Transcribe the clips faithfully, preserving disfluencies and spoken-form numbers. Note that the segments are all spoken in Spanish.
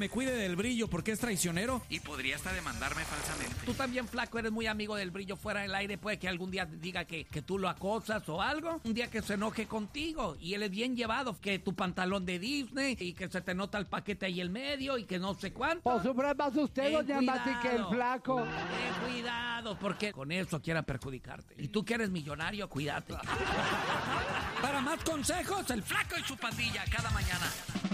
me cuide del brillo porque es traicionero y podría hasta demandarme falsamente. Tú también, flaco, eres muy amigo del brillo fuera del aire. Puede que algún día diga que, que tú lo acosas o algo. Un día que se enoje contigo y él es bien llevado, que tu pantalón de Disney y que se te nota el paquete ahí en medio y que no sé cuánto. Pues sufre más usted, Ten doña Mati, que el flaco. Ten cuidado, porque con eso quiera perjudicarte. Y tú que eres millonario, cuídate. Para más consejos, el flaco y su pandilla cada mañana.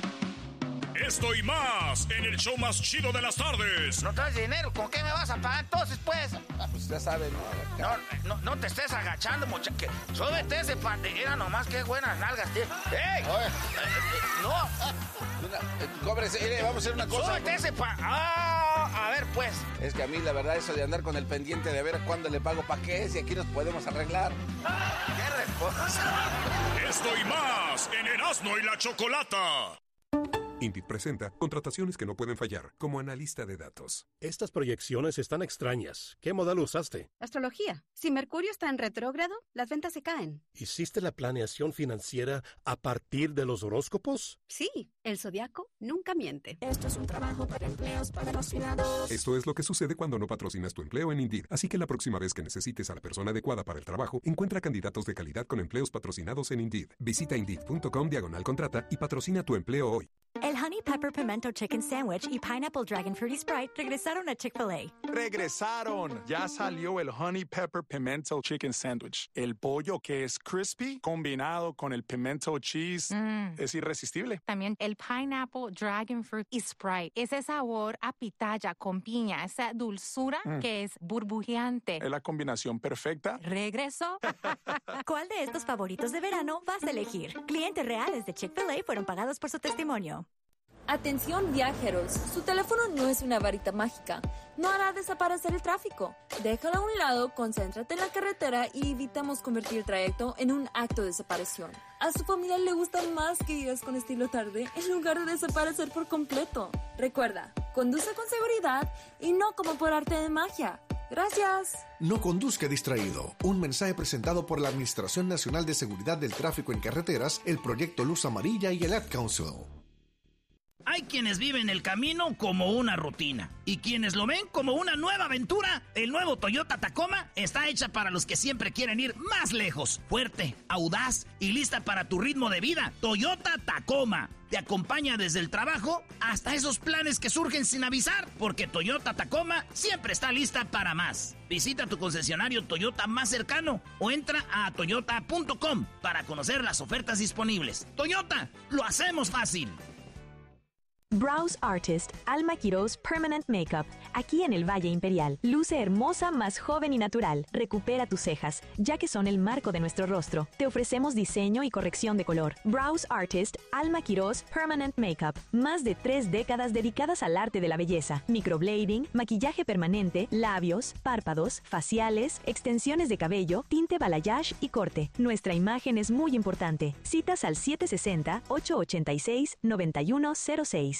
Esto y más en el show más chido de las tardes. ¿No traes dinero? ¿Con qué me vas a pagar entonces, pues? Ah, pues ya sabes, ¿no? No, no, no te estés agachando, muchacho. Súbete ese pandillera nomás, qué buenas nalgas tiene. ¡Ey! Oye. No. Una, eh, cóbrese, mire, vamos a hacer una cosa. Súbete ese pa... Ah, a ver, pues. Es que a mí la verdad eso de andar con el pendiente de ver cuándo le pago pa' qué, si aquí nos podemos arreglar. ¡Qué respuesta! Esto y más en Erasmo y la Chocolata. Indeed presenta contrataciones que no pueden fallar, como analista de datos. Estas proyecciones están extrañas. ¿Qué modelo usaste? Astrología. Si Mercurio está en retrógrado, las ventas se caen. ¿Hiciste la planeación financiera a partir de los horóscopos? Sí, el zodiaco nunca miente. Esto es un trabajo para empleos patrocinados. Esto es lo que sucede cuando no patrocinas tu empleo en Indeed. Así que la próxima vez que necesites a la persona adecuada para el trabajo, encuentra candidatos de calidad con empleos patrocinados en Indeed. Visita Indeed.com diagonal contrata y patrocina tu empleo hoy. El Honey Pepper Pimento Chicken Sandwich y Pineapple Dragon Fruity Sprite regresaron a Chick-fil-A. ¡Regresaron! Ya salió el Honey Pepper Pimento Chicken Sandwich. El pollo que es crispy combinado con el pimento cheese mm. es irresistible. También el Pineapple Dragon Fruit y Sprite. Ese sabor a pitaya con piña, esa dulzura mm. que es burbujeante. Es la combinación perfecta. ¿Regresó? ¿Cuál de estos favoritos de verano vas a elegir? Clientes reales de Chick-fil-A fueron pagados por su testimonio. Atención viajeros, su teléfono no es una varita mágica, no hará desaparecer el tráfico. Déjalo a un lado, concéntrate en la carretera y evitamos convertir el trayecto en un acto de separación. A su familia le gusta más que vivas con estilo tarde en lugar de desaparecer por completo. Recuerda, conduce con seguridad y no como por arte de magia. Gracias. No conduzca distraído. Un mensaje presentado por la Administración Nacional de Seguridad del Tráfico en Carreteras, el Proyecto Luz Amarilla y el Ad Council. Hay quienes viven el camino como una rutina y quienes lo ven como una nueva aventura. El nuevo Toyota Tacoma está hecha para los que siempre quieren ir más lejos, fuerte, audaz y lista para tu ritmo de vida. Toyota Tacoma te acompaña desde el trabajo hasta esos planes que surgen sin avisar, porque Toyota Tacoma siempre está lista para más. Visita tu concesionario Toyota más cercano o entra a toyota punto com para conocer las ofertas disponibles. Toyota, lo hacemos fácil. Brows Artist, Alma Quiroz Permanent Makeup, aquí en el Valle Imperial. Luce hermosa, más joven y natural. Recupera tus cejas, ya que son el marco de nuestro rostro. Te ofrecemos diseño y corrección de color. Brows Artist, Alma Quiroz Permanent Makeup. Más de tres décadas dedicadas al arte de la belleza. Microblading, maquillaje permanente, labios, párpados, faciales, extensiones de cabello, tinte balayage y corte. Nuestra imagen es muy importante. Citas al siete seis cero, ocho ocho seis, nueve uno cero seis.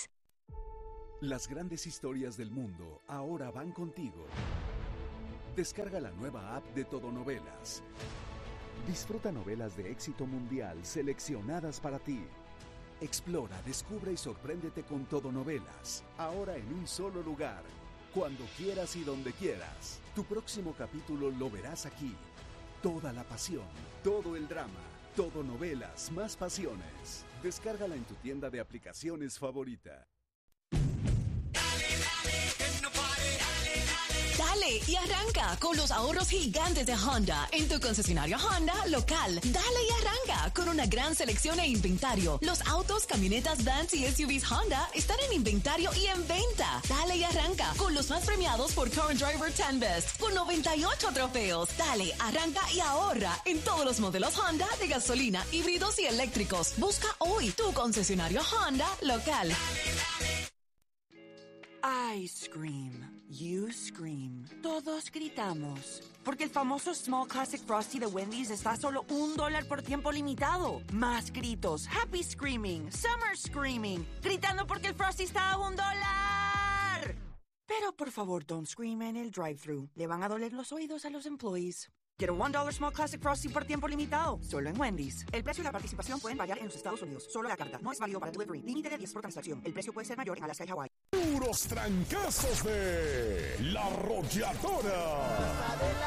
Las grandes historias del mundo ahora van contigo. Descarga la nueva app de Todonovelas. Disfruta novelas de éxito mundial seleccionadas para ti. Explora, descubre y sorpréndete con Todonovelas. Ahora en un solo lugar. Cuando quieras y donde quieras. Tu próximo capítulo lo verás aquí. Toda la pasión, todo el drama. Todonovelas, más pasiones. Descárgala en tu tienda de aplicaciones favorita. Dale y arranca con los ahorros gigantes de Honda en tu concesionario Honda local. Dale y arranca con una gran selección e inventario. Los autos, camionetas, vans y S U Vs Honda están en inventario y en venta. Dale y arranca con los más premiados por Current Driver diez Best con noventa y ocho trofeos. Dale, arranca y ahorra en todos los modelos Honda de gasolina, híbridos y eléctricos. Busca hoy tu concesionario Honda local. I scream. You scream. Todos gritamos. Porque el famoso Small Classic Frosty de Wendy's está a solo un dólar por tiempo limitado. Más gritos. Happy Screaming. Summer Screaming. Gritando porque el Frosty está a un dólar. Pero por favor, don't scream en el drive-thru. Le van a doler los oídos a los employees. Quiero un dólar Small Classic Frosty por tiempo limitado. Solo en Wendy's. El precio y la participación pueden variar en los Estados Unidos. Solo la carta. No es válido para delivery. Límite de diez por transacción. El precio puede ser mayor en Alaska y Hawái. puros trancazos de La Arrolladora.